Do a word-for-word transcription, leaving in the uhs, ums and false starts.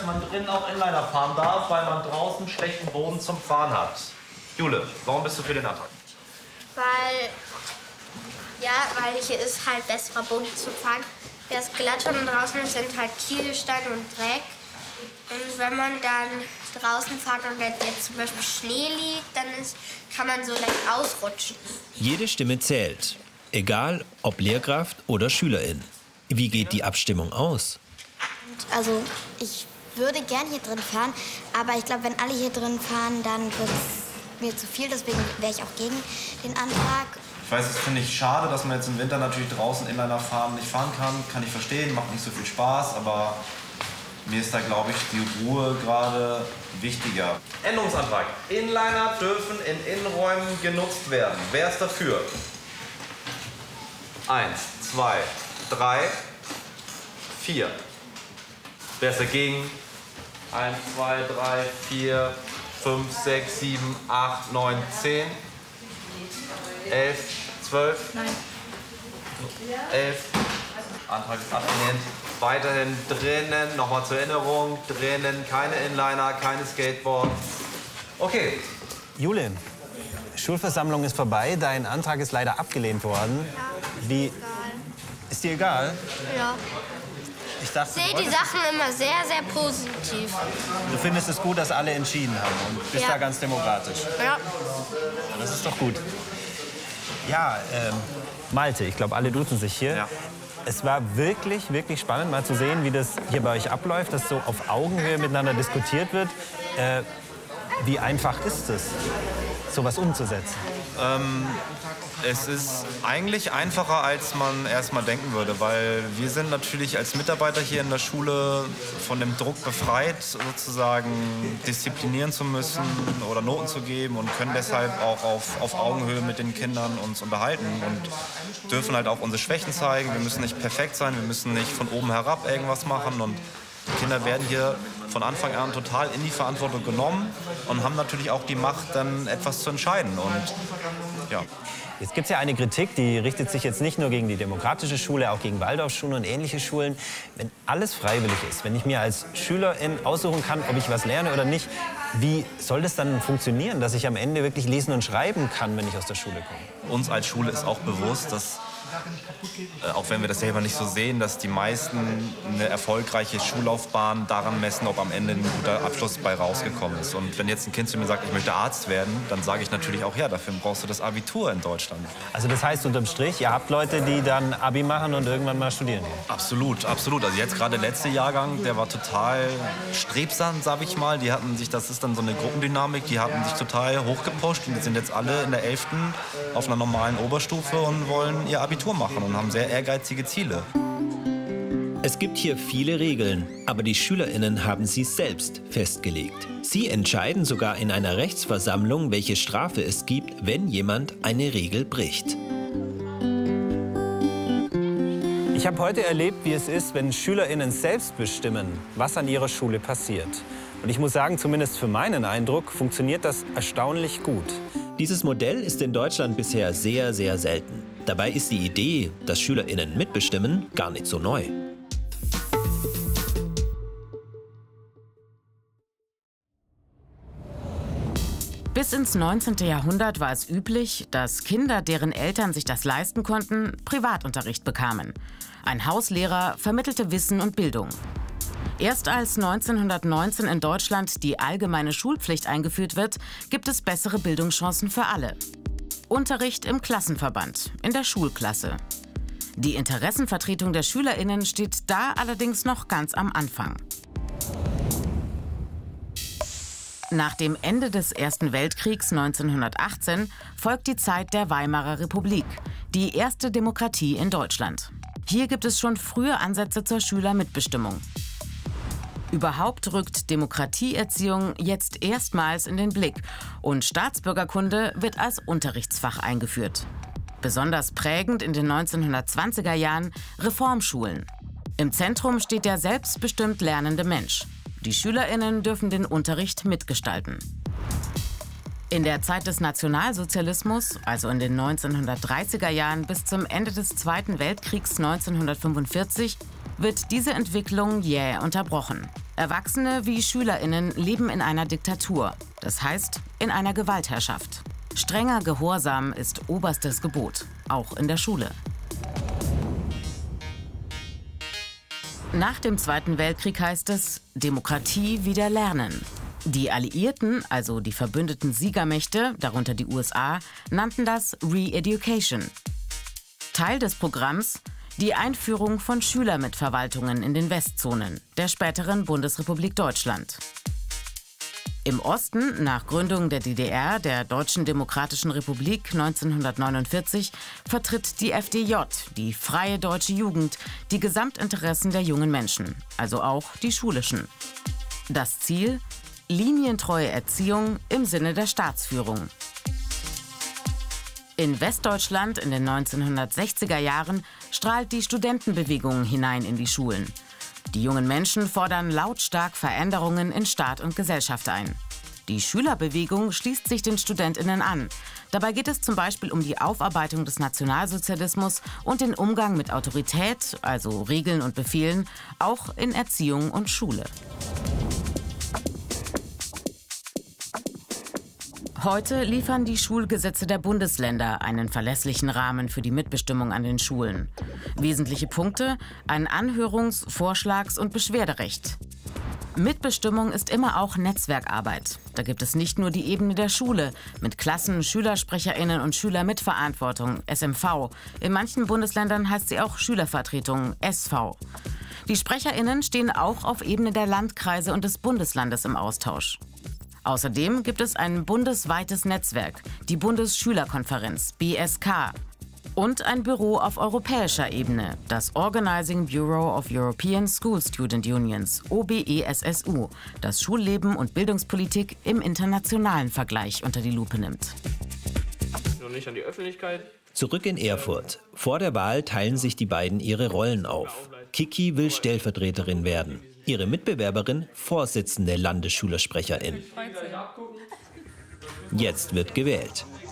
dass man drinnen auch Inliner fahren darf, weil man draußen schlechten Boden zum Fahren hat. Jule, warum bist du für den Antrag? Weil, ja, weil hier ist halt besserer Boden zu fahren. Der ist glatt und draußen sind halt Kieselstein und Dreck. Und wenn man dann draußen fährt und jetzt zum Beispiel Schnee liegt, dann ist, kann man so leicht ausrutschen. Jede Stimme zählt, egal ob Lehrkraft oder Schülerin. Wie geht die Abstimmung aus? Also ich würde gern hier drin fahren, aber ich glaube, wenn alle hier drin fahren, dann wird es mir zu viel. Deswegen wäre ich auch gegen den Antrag. Ich weiß, das finde ich schade, dass man jetzt im Winter natürlich draußen Inliner fahren nicht fahren kann. Kann ich verstehen, macht nicht so viel Spaß, aber mir ist da, glaube ich, die Ruhe gerade wichtiger. Änderungsantrag. Inliner dürfen in Innenräumen genutzt werden. Wer ist dafür? Eins, zwei, drei, vier. Wer ist dagegen? Eins, zwei, drei, vier, fünf, sechs, sieben, acht, neun, zehn. Elf, zwölf. Nein. Elf. Antrag ist abgelehnt. Weiterhin drinnen, nochmal zur Erinnerung, drinnen keine Inliner, keine Skateboard. Okay. Julian, Schulversammlung ist vorbei, dein Antrag ist leider abgelehnt worden. Ja, Wie, egal. ist dir egal? Ja. Ich dachte, Ich sehe die Sachen immer sehr, sehr positiv. du findest es gut, dass alle entschieden haben und bist Ja. da ganz demokratisch. Ja. Das ist doch gut. Ja, ähm, Malte, ich glaube, alle duzen sich hier. Ja. Es war wirklich, wirklich spannend, mal zu sehen, wie das hier bei euch abläuft, dass so auf Augenhöhe miteinander diskutiert wird. Äh, wie einfach ist es, sowas umzusetzen? Ähm, es ist eigentlich einfacher, als man erst mal denken würde, weil wir sind natürlich als Mitarbeiter hier in der Schule von dem Druck befreit, sozusagen disziplinieren zu müssen oder Noten zu geben und können deshalb auch auf, auf Augenhöhe mit den Kindern uns unterhalten und dürfen halt auch unsere Schwächen zeigen. Wir müssen nicht perfekt sein, wir müssen nicht von oben herab irgendwas machen und die Kinder werden hier von Anfang an total in die Verantwortung genommen und haben natürlich auch die Macht, dann etwas zu entscheiden. Und ja. Jetzt gibt es ja eine Kritik, die richtet sich jetzt nicht nur gegen die demokratische Schule, auch gegen Waldorfschulen und ähnliche Schulen. Wenn alles freiwillig ist, wenn ich mir als Schülerin aussuchen kann, ob ich was lerne oder nicht, wie soll das dann funktionieren, dass ich am Ende wirklich lesen und schreiben kann, wenn ich aus der Schule komme? Uns als Schule ist auch bewusst, dass, äh, auch wenn wir das selber nicht so sehen, dass die meisten eine erfolgreiche Schullaufbahn daran messen, ob am Ende ein guter Abschluss bei rausgekommen ist. Und wenn jetzt ein Kind zu mir sagt, ich möchte Arzt werden, dann sage ich natürlich auch, ja, dafür brauchst du das Abitur in Deutschland. Also das heißt unterm Strich, ihr habt Leute, die dann Abi machen und irgendwann mal studieren gehen? Absolut, absolut. Also jetzt gerade der letzte Jahrgang, der war total strebsam, sage ich mal. Die hatten sich, das ist dann so eine Gruppendynamik, die hatten sich total hochgepusht und die sind jetzt alle in der elften auf einer normalen Oberstufe und wollen ihr Abitur machen und haben sehr ehrgeizige Ziele. Es gibt hier viele Regeln, aber die SchülerInnen haben sie selbst festgelegt. Sie entscheiden sogar in einer Rechtsversammlung, welche Strafe es gibt, wenn jemand eine Regel bricht. Ich habe heute erlebt, wie es ist, wenn SchülerInnen selbst bestimmen, was an ihrer Schule passiert. Und ich muss sagen, zumindest für meinen Eindruck, funktioniert das erstaunlich gut. Dieses Modell ist in Deutschland bisher sehr, sehr selten. Dabei ist die Idee, dass SchülerInnen mitbestimmen, gar nicht so neu. Bis ins neunzehnte Jahrhundert war es üblich, dass Kinder, deren Eltern sich das leisten konnten, Privatunterricht bekamen. Ein Hauslehrer vermittelte Wissen und Bildung. Erst als neunzehnhundertneunzehn in Deutschland die allgemeine Schulpflicht eingeführt wird, gibt es bessere Bildungschancen für alle. Unterricht im Klassenverband, in der Schulklasse. Die Interessenvertretung der SchülerInnen steht da allerdings noch ganz am Anfang. Nach dem Ende des Ersten Weltkriegs neunzehnhundertachtzehn folgt die Zeit der Weimarer Republik, die erste Demokratie in Deutschland. Hier gibt es schon frühe Ansätze zur Schülermitbestimmung. Überhaupt rückt Demokratieerziehung jetzt erstmals in den Blick und Staatsbürgerkunde wird als Unterrichtsfach eingeführt. Besonders prägend in den neunzehnhundertzwanziger Jahren Reformschulen. Im Zentrum steht der selbstbestimmt lernende Mensch. Die SchülerInnen dürfen den Unterricht mitgestalten. In der Zeit des Nationalsozialismus, also in den neunzehnhundertdreißiger Jahren bis zum Ende des Zweiten Weltkriegs neunzehnhundertfünfundvierzig, wird diese Entwicklung jäh unterbrochen. Erwachsene wie SchülerInnen leben in einer Diktatur, das heißt in einer Gewaltherrschaft. Strenger Gehorsam ist oberstes Gebot, auch in der Schule. Nach dem Zweiten Weltkrieg heißt es, Demokratie wieder lernen. Die Alliierten, also die verbündeten Siegermächte, darunter die U S A, nannten das Re-Education. Teil des Programms die Einführung von Schülermitverwaltungen in den Westzonen der späteren Bundesrepublik Deutschland. Im Osten, nach Gründung der D D R, der Deutschen Demokratischen Republik neunzehnhundertneunundvierzig, vertritt die F D J, die Freie Deutsche Jugend, die Gesamtinteressen der jungen Menschen, also auch die schulischen. Das Ziel? Linientreue Erziehung im Sinne der Staatsführung. In Westdeutschland in den neunzehnhundertsechziger Jahren strahlt die Studentenbewegung hinein in die Schulen. Die jungen Menschen fordern lautstark Veränderungen in Staat und Gesellschaft ein. Die Schülerbewegung schließt sich den StudentInnen an. Dabei geht es zum Beispiel um die Aufarbeitung des Nationalsozialismus und den Umgang mit Autorität, also Regeln und Befehlen, auch in Erziehung und Schule. Heute liefern die Schulgesetze der Bundesländer einen verlässlichen Rahmen für die Mitbestimmung an den Schulen. Wesentliche Punkte: ein Anhörungs-, Vorschlags- und Beschwerderecht. Mitbestimmung ist immer auch Netzwerkarbeit. Da gibt es nicht nur die Ebene der Schule mit Klassen-, SchülersprecherInnen und Schülermitverantwortung, S M V. In manchen Bundesländern heißt sie auch Schülervertretung, S V. Die SprecherInnen stehen auch auf Ebene der Landkreise und des Bundeslandes im Austausch. Außerdem gibt es ein bundesweites Netzwerk, die Bundesschülerkonferenz, B S K. Und ein Büro auf europäischer Ebene, das Organizing Bureau of European School Student Unions, O B E S S U, das Schulleben und Bildungspolitik im internationalen Vergleich unter die Lupe nimmt. Noch nicht an die Öffentlichkeit. Zurück in Erfurt. Vor der Wahl teilen sich die beiden ihre Rollen auf. Kiki will Stellvertreterin werden. Ihre Mitbewerberin Vorsitzende Landesschülersprecherin. Jetzt wird gewählt.